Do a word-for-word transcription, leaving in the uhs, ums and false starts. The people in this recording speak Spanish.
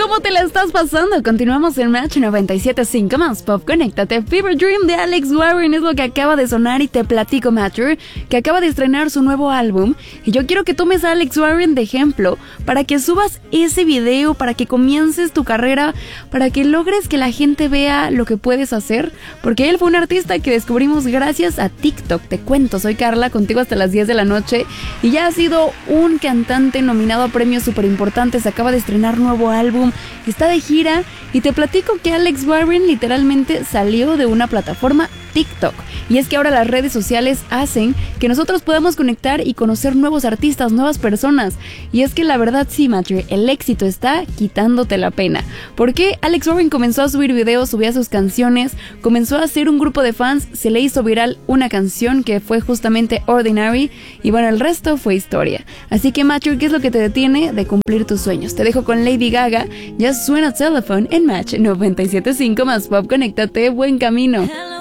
¿Cómo te la estás pasando? Continuamos en Match noventa y siete punto cinco más Pop. Conéctate. Fever Dream de Alex Warren es lo que acaba de sonar y te platico, Matcher, que acaba de estrenar su nuevo álbum y yo quiero que tomes a Alex Warren de ejemplo para que subas ese video, para que comiences tu carrera, para que logres que la gente vea lo que puedes hacer, porque él fue un artista que descubrimos gracias a TikTok. Te cuento, soy Carla, contigo hasta las diez de la noche y ya ha sido un cantante nominado a premios súper importantes, acaba de estrenar nuevo álbum, está de gira y te platico que Alex Warren literalmente salió de una plataforma TikTok. Y es que ahora las redes sociales hacen que nosotros podamos conectar y conocer nuevos artistas, nuevas personas. Y es que la verdad sí, Matcher, el éxito está quitándote la pena. Porque Alex Warren comenzó a subir videos, subía sus canciones, comenzó a hacer un grupo de fans, se le hizo viral una canción que fue justamente Ordinary y bueno, el resto fue historia. Así que, Matcher, ¿qué es lo que te detiene de cumplir tus sueños? Te dejo con Lady Gaga, ya suena Telephone en Match noventa y siete punto cinco más Pop. Conéctate, buen camino.